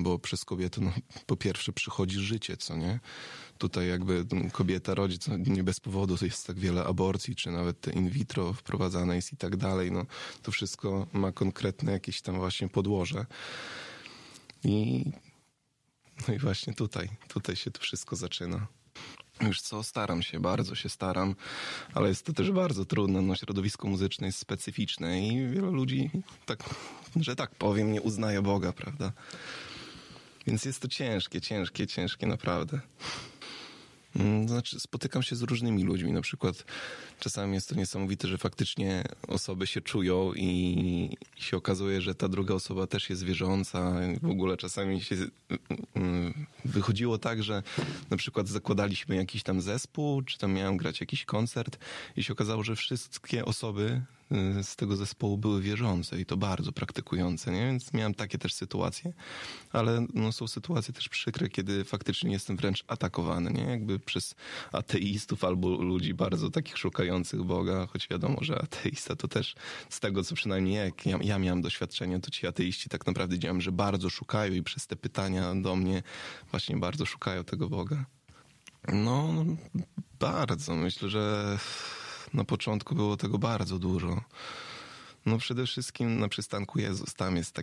bo przez kobietę, no, po pierwsze przychodzi życie, co nie? Tutaj jakby kobieta rodzi, co nie bez powodu jest tak wiele aborcji, czy nawet te in vitro wprowadzane jest i tak dalej. No, to wszystko ma konkretne jakieś tam właśnie podłoże. No i właśnie tutaj się to wszystko zaczyna. Już co, bardzo się staram, ale jest to też bardzo trudne. No, środowisko muzyczne jest specyficzne i wielu ludzi, tak, że tak powiem, nie uznaje Boga, prawda? Więc jest to ciężkie naprawdę. Znaczy, spotykam się z różnymi ludźmi. Na przykład czasami jest to niesamowite, że faktycznie osoby się czują i się okazuje, że ta druga osoba też jest wierząca. W ogóle czasami się wychodziło tak, że na przykład zakładaliśmy jakiś tam zespół, czy tam miałem grać jakiś koncert i się okazało, że wszystkie osoby z tego zespołu były wierzące i to bardzo praktykujące, nie? Więc miałem takie też sytuacje, ale no, są sytuacje też przykre, kiedy faktycznie jestem wręcz atakowany, nie? Jakby przez ateistów albo ludzi bardzo takich szukających Boga, choć wiadomo, że ateista to też z tego, co przynajmniej ja miałem doświadczenie, to ci ateiści tak naprawdę widziałem, że bardzo szukają i przez te pytania do mnie właśnie bardzo szukają tego Boga. No, bardzo. Myślę, że na początku było tego bardzo dużo. Przede wszystkim na przystanku Jezus. Tam jest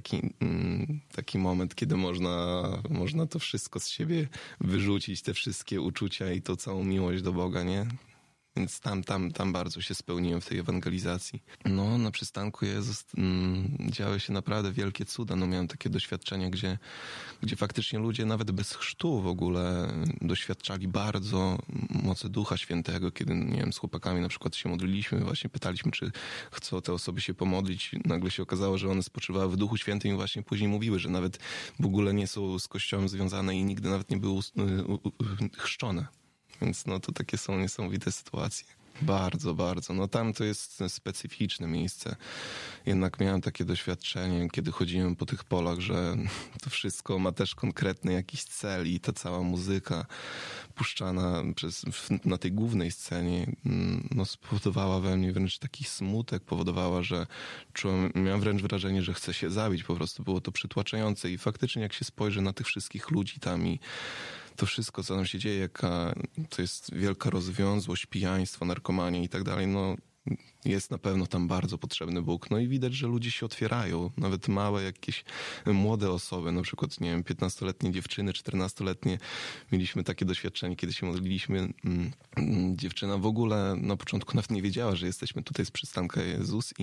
taki moment, kiedy można to wszystko z siebie wyrzucić, te wszystkie uczucia i tą całą miłość do Boga, nie? Więc tam bardzo się spełniłem w tej ewangelizacji. Na przystanku Jezus działy się naprawdę wielkie cuda. Miałem takie doświadczenia, gdzie faktycznie ludzie nawet bez chrztu w ogóle doświadczali bardzo mocy Ducha Świętego. Kiedy, nie wiem, z chłopakami na przykład się modliliśmy, właśnie pytaliśmy, czy chcą te osoby się pomodlić. Nagle się okazało, że one spoczywały w Duchu Świętym i właśnie później mówiły, że nawet w ogóle nie są z Kościołem związane i nigdy nawet nie były chrzczone. Więc to takie są niesamowite sytuacje. Bardzo. Tam to jest specyficzne miejsce. Jednak miałem takie doświadczenie, kiedy chodziłem po tych polach, że to wszystko ma też konkretny jakiś cel i ta cała muzyka puszczana na tej głównej scenie spowodowała we mnie wręcz taki smutek, powodowała, że miałem wręcz wrażenie, że chcę się zabić. Po prostu było to przytłaczające i faktycznie jak się spojrzy na tych wszystkich ludzi tam i to wszystko, co tam się dzieje, to jest wielka rozwiązłość, pijaństwo, narkomania i tak dalej, jest na pewno tam bardzo potrzebny Bóg. I widać, że ludzie się otwierają. Nawet małe jakieś młode osoby, na przykład, nie wiem, 15-letnie dziewczyny, 14-letnie. Mieliśmy takie doświadczenie, kiedy się modliliśmy. Dziewczyna w ogóle na początku nawet nie wiedziała, że jesteśmy tutaj z przystanka Jezus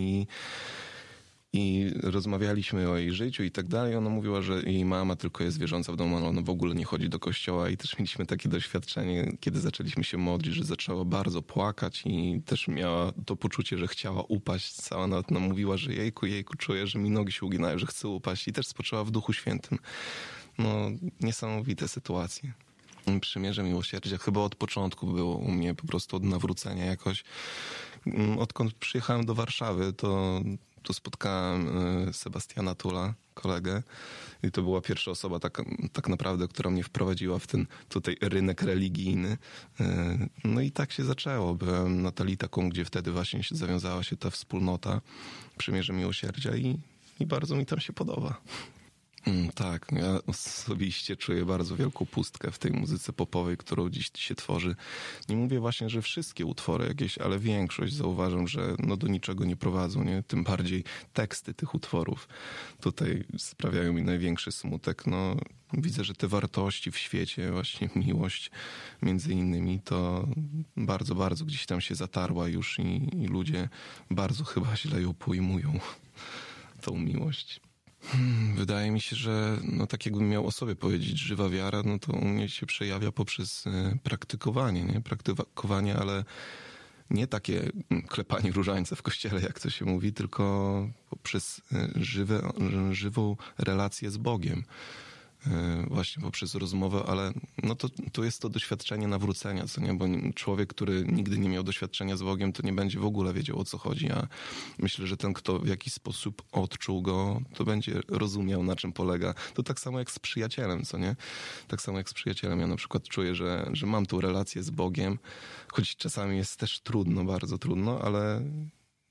i rozmawialiśmy o jej życiu i tak dalej. Ona mówiła, że jej mama tylko jest wierząca w domu, ale ona w ogóle nie chodzi do kościoła i też mieliśmy takie doświadczenie, kiedy zaczęliśmy się modlić, że zaczęła bardzo płakać i też miała to poczucie, że chciała upaść. Cała nawet nam mówiła, że jejku, czuję, że mi nogi się uginają, że chcę upaść i też spoczęła w Duchu Świętym. Niesamowite sytuacje. Przymierze Miłosierdzia chyba od początku było u mnie po prostu od nawrócenia jakoś. Odkąd przyjechałem do Warszawy, to spotkałem Sebastiana Tula, kolegę i to była pierwsza osoba tak naprawdę, która mnie wprowadziła w ten tutaj rynek religijny. I tak się zaczęło. Byłem na Talitakum, gdzie wtedy właśnie zawiązała się ta wspólnota Przymierze Miłosierdzia i bardzo mi tam się podoba. Tak, ja osobiście czuję bardzo wielką pustkę w tej muzyce popowej, którą dziś się tworzy. Nie mówię właśnie, że wszystkie utwory jakieś, ale większość zauważam, że do niczego nie prowadzą, nie? Tym bardziej teksty tych utworów tutaj sprawiają mi największy smutek. Widzę, że te wartości w świecie, właśnie miłość między innymi, to bardzo, bardzo gdzieś tam się zatarła już i ludzie bardzo chyba źle ją pojmują, tą miłość. Wydaje mi się, że tak jakbym miał o sobie powiedzieć, żywa wiara, to u mnie się przejawia poprzez praktykowanie, nie? Praktykowanie, ale nie takie klepanie różańca w kościele, jak to się mówi, tylko poprzez żywą relację z Bogiem. Właśnie poprzez rozmowę, ale to jest to doświadczenie nawrócenia, co nie? Bo człowiek, który nigdy nie miał doświadczenia z Bogiem, to nie będzie w ogóle wiedział, o co chodzi, a myślę, że ten, kto w jakiś sposób odczuł go, to będzie rozumiał, na czym polega. To tak samo jak z przyjacielem, co nie? Tak samo jak z przyjacielem. Ja na przykład czuję, że mam tą relację z Bogiem, choć czasami jest też trudno, bardzo trudno, ale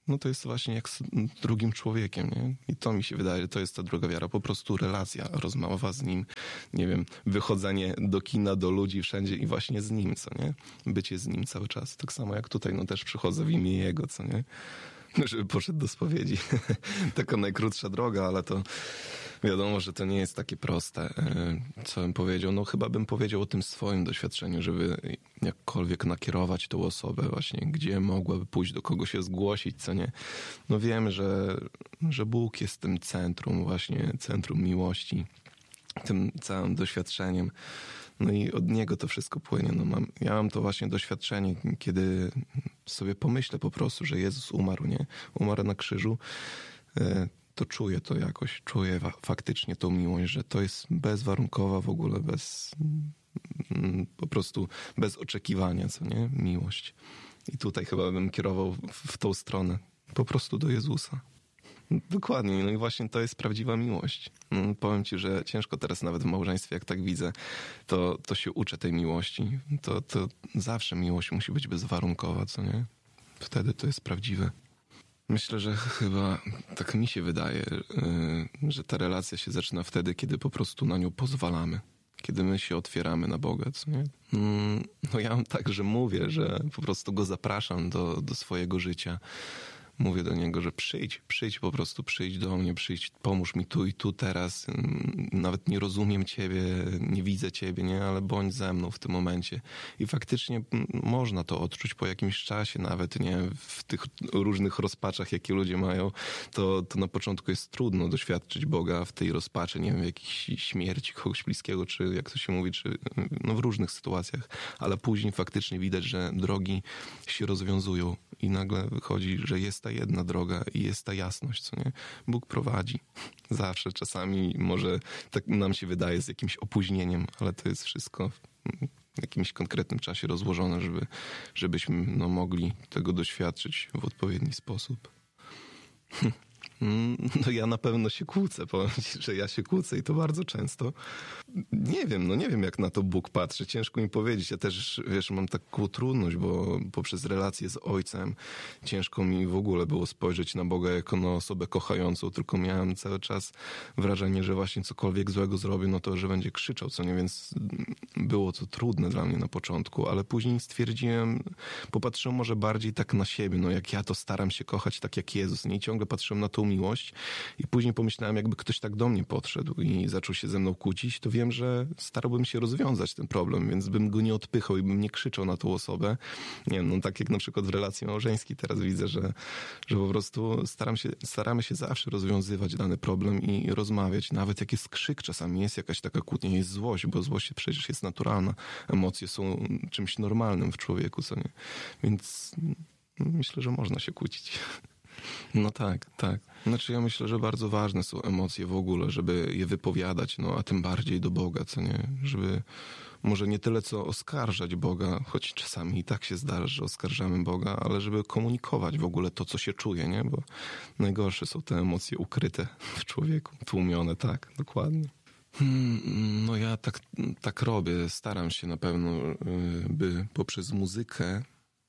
no to jest właśnie jak z drugim człowiekiem, nie? I to mi się wydaje, że to jest ta druga wiara. Po prostu relacja, rozmowa z nim, nie wiem, wychodzenie do kina, do ludzi wszędzie i właśnie z nim, co nie? Bycie z nim cały czas. Tak samo jak tutaj, no też przychodzę w imię Jego, co nie? Żeby poszedł do spowiedzi. Taka najkrótsza droga, ale to wiadomo, że to nie jest takie proste. Co bym powiedział? No chyba bym powiedział o tym swoim doświadczeniu, żeby jakkolwiek nakierować tą osobę właśnie, gdzie mogłaby pójść, do kogo się zgłosić, co nie. No wiemy, że Bóg jest tym centrum właśnie, centrum miłości, tym całym doświadczeniem. No i od Niego to wszystko płynie. No ja mam to właśnie doświadczenie, kiedy sobie pomyślę po prostu, że Jezus umarł, nie? Umarł na krzyżu, to czuję to jakoś. Czuję faktycznie tą miłość, że to jest bezwarunkowa w ogóle, po prostu bez oczekiwania, co nie? Miłość. I tutaj chyba bym kierował w tą stronę. Po prostu do Jezusa. Dokładnie, no i właśnie to jest prawdziwa miłość. No, powiem ci, że ciężko teraz nawet w małżeństwie, jak tak widzę, to się uczę tej miłości. To zawsze miłość musi być bezwarunkowa, co nie? Wtedy to jest prawdziwe. Myślę, że chyba tak mi się wydaje, że ta relacja się zaczyna wtedy, kiedy po prostu na nią pozwalamy. Kiedy my się otwieramy na Boga, co nie? No ja tak, że mówię, że po prostu Go zapraszam do swojego życia. Mówię do Niego, że przyjdź po prostu, przyjdź do mnie, przyjdź, pomóż mi tu i tu teraz. Nawet nie rozumiem Ciebie, nie widzę Ciebie, nie? Ale bądź ze mną w tym momencie. I faktycznie można to odczuć po jakimś czasie nawet, nie? W tych różnych rozpaczach, jakie ludzie mają, to na początku jest trudno doświadczyć Boga w tej rozpaczy, nie wiem, w jakiejś śmierci kogoś bliskiego, czy jak to się mówi, czy no w różnych sytuacjach. Ale później faktycznie widać, że drogi się rozwiązują i nagle wychodzi, że jest ta jedna droga i jest ta jasność, co nie? Bóg prowadzi. Zawsze, czasami może tak nam się wydaje z jakimś opóźnieniem, ale to jest wszystko w jakimś konkretnym czasie rozłożone, żebyśmy mogli tego doświadczyć w odpowiedni sposób. No ja na pewno się kłócę, powiem ci, że ja się kłócę i to bardzo często. Nie wiem jak na to Bóg patrzy, ciężko mi powiedzieć. Ja też, wiesz, mam taką trudność, bo poprzez relację z Ojcem ciężko mi w ogóle było spojrzeć na Boga jako na osobę kochającą, tylko miałem cały czas wrażenie, że właśnie cokolwiek złego zrobię, no to, że będzie krzyczał, co nie, więc było to trudne dla mnie na początku, ale później stwierdziłem, popatrzyłem może bardziej tak na siebie, no jak ja to staram się kochać tak jak Jezus, nie? I ciągle patrzyłem na tą miłość i później pomyślałem, jakby ktoś tak do mnie podszedł i zaczął się ze mną kłócić, to wiem, że starałbym się rozwiązać ten problem, więc bym go nie odpychał i bym nie krzyczał na tą osobę. Nie wiem, no tak jak na przykład w relacji małżeńskiej teraz widzę, że po prostu staramy się zawsze rozwiązywać dany problem i rozmawiać, nawet jak jest krzyk, czasami jest jakaś taka kłótnia, jest złość, bo złość przecież jest naturalna. Emocje są czymś normalnym w człowieku, co nie? Więc myślę, że można się kłócić. No tak. Znaczy ja myślę, że bardzo ważne są emocje w ogóle, żeby je wypowiadać, no a tym bardziej do Boga, co nie? Żeby może nie tyle co oskarżać Boga, choć czasami i tak się zdarza, że oskarżamy Boga, ale żeby komunikować w ogóle to, co się czuje, nie? Bo najgorsze są te emocje ukryte w człowieku, tłumione, tak, dokładnie. No ja tak robię, staram się na pewno, by poprzez muzykę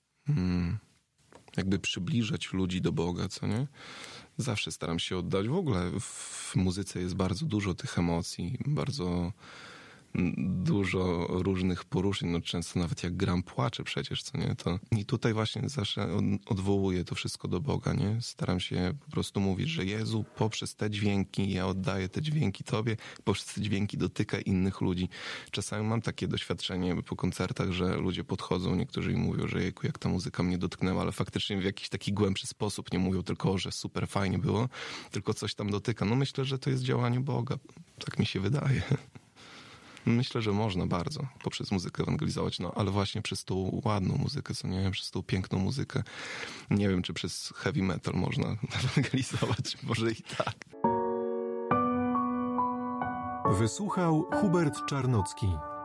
jakby przybliżać ludzi do Boga, co nie? Zawsze staram się oddać. W ogóle w muzyce jest bardzo dużo tych emocji, bardzo dużo różnych poruszeń, no często nawet jak gram płaczę przecież, co nie, to i tutaj właśnie zawsze odwołuję to wszystko do Boga, nie, staram się po prostu mówić, że Jezu, poprzez te dźwięki, ja oddaję te dźwięki Tobie, poprzez te dźwięki dotykaj innych ludzi. Czasami mam takie doświadczenie po koncertach, że ludzie podchodzą, niektórzy i mówią, że jejku, jak ta muzyka mnie dotknęła, ale faktycznie w jakiś taki głębszy sposób nie mówią tylko, że super fajnie było, tylko coś tam dotyka. No myślę, że to jest działanie Boga, tak mi się wydaje. Myślę, że można bardzo poprzez muzykę ewangelizować, no ale właśnie przez tą ładną muzykę, co nie, przez tą piękną muzykę. Nie wiem, czy przez heavy metal można ewangelizować, może i tak. Wysłuchał Hubert Czarnocki.